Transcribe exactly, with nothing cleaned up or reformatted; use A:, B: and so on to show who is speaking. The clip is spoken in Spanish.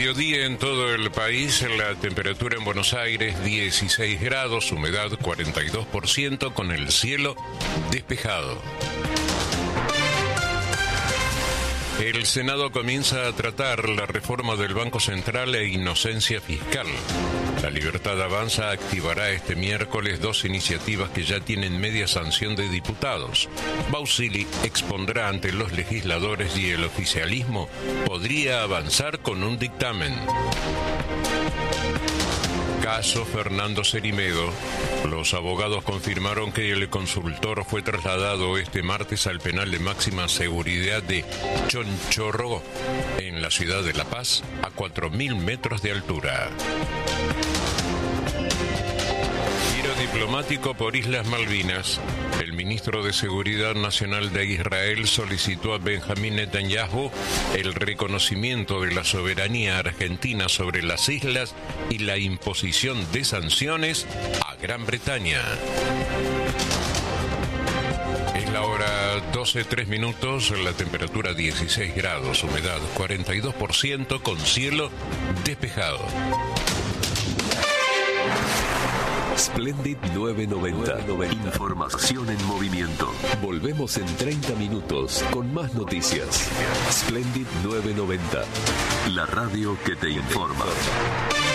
A: mediodía en todo el país, la temperatura en Buenos Aires dieciséis grados, humedad cuarenta y dos por ciento, con el cielo despejado. El Senado comienza a tratar la reforma del Banco Central e inocencia fiscal. La Libertad Avanza activará este miércoles dos iniciativas que ya tienen media sanción de diputados. Bausili expondrá ante los legisladores y el oficialismo podría avanzar con un dictamen. Caso Fernando Cerimedo. Los abogados confirmaron que el consultor fue trasladado este martes al penal de máxima seguridad de Chonchorro, en la ciudad de La Paz, a cuatro mil metros de altura. Giro diplomático por Islas Malvinas. El ministro de Seguridad Nacional de Israel solicitó a Benjamín Netanyahu el reconocimiento de la soberanía argentina sobre las islas y la imposición de sanciones a Gran Bretaña. Es la hora doce, tres minutos, la temperatura dieciséis grados, humedad cuarenta y dos por ciento, con cielo despejado.
B: Splendid novecientos noventa. Información en movimiento. Volvemos en treinta minutos con más noticias. Splendid novecientos noventa. La radio que te informa.